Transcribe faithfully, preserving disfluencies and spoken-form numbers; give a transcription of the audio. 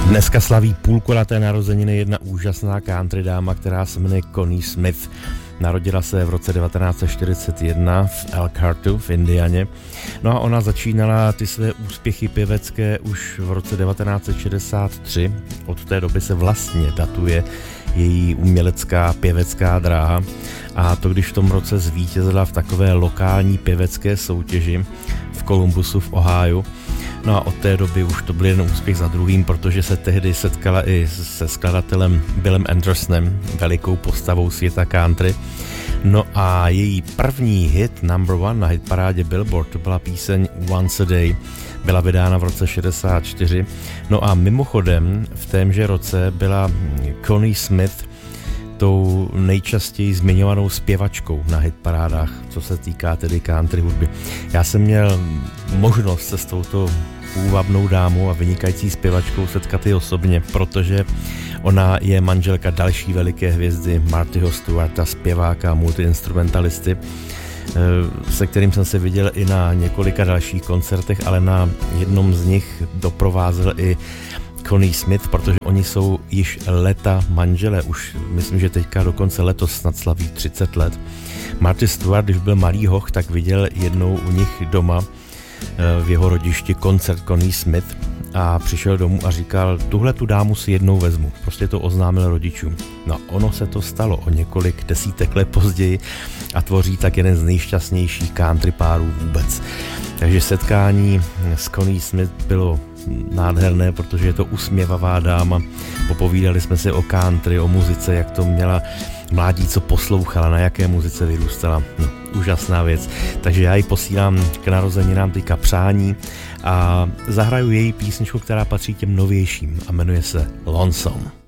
Dneska slaví půlkulaté narozeniny jedna úžasná country dáma, která se jmenuje Connie Smith. Narodila se v roce devatenáct set čtyřicet jedna v Elkhartu v Indianě. No a ona začínala ty své úspěchy pěvecké už v roce devatenáct set šedesát tři. Od té doby se vlastně datuje její umělecká pěvecká dráha. A to, když v tom roce zvítězila v takové lokální pěvecké soutěži v Columbusu v Ohiu. No a od té doby už to byl jen úspěch za druhým, protože se tehdy setkala i se skladatelem Billem Andersonem, velikou postavou světa country. No a její první hit, number one na hitparádě Billboard, to byla píseň Once a Day, byla vydána v roce šedesát čtyři. No a mimochodem v témže roce byla Connie Smith tou nejčastěji zmiňovanou zpěvačkou na hitparádách, co se týká tedy country hudby. Já jsem měl možnost se s touto půvabnou dámou a vynikající zpěvačkou setkat i osobně, protože ona je manželka další veliké hvězdy Martyho Stewarta, zpěváka a multiinstrumentalisty, se kterým jsem se viděl i na několika dalších koncertech, ale na jednom z nich doprovázel i Connie Smith, protože oni jsou již léta manželé, už myslím, že teďka dokonce letos snad slaví třicet let. Marty Stewart, když byl malý hoch, tak viděl jednou u nich doma v jeho rodišti koncert Connie Smith a přišel domů a říkal, tuhle tu dámu si jednou vezmu. Prostě to oznámil rodičům. No ono se to stalo o několik desítek let později a tvoří tak jeden z nejšťastnějších country párů vůbec. Takže setkání s Connie Smith bylo nádherné, protože je to usměvavá dáma. Popovídali jsme si o country, o muzice, jak to měla mládí, co poslouchala, na jaké muzice vyrůstala. No, úžasná věc. Takže já ji posílám k narozeninám teďka přání a zahraju její písničku, která patří těm novějším a jmenuje se Lonesome.